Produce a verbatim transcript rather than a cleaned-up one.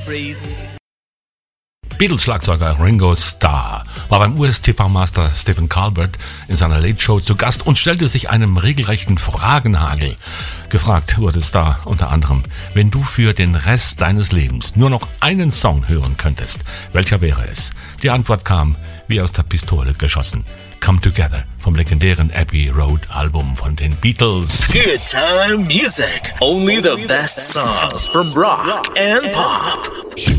Beatles-Schlagzeuger Ringo Starr war beim U S-T V-Master Stephen Colbert in seiner Late Show zu Gast und stellte sich einem regelrechten Fragenhagel. Gefragt wurde Starr unter anderem, wenn du für den Rest deines Lebens nur noch einen Song hören könntest, welcher wäre es? Die Antwort kam wie aus der Pistole geschossen. Come Together vom legendären Abbey Road Album von den Beatles. Good time music. Only the best songs from rock and pop.